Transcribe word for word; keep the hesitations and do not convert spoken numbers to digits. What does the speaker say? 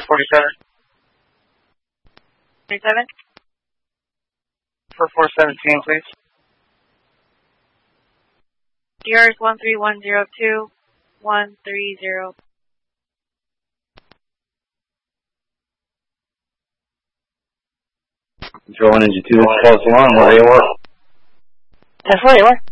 forty-seven. forty-seven? For four seventeen, please. Yours one three one zero two one three zero. Control one, engine two, this is false alarm. Where are you at? That's where you are.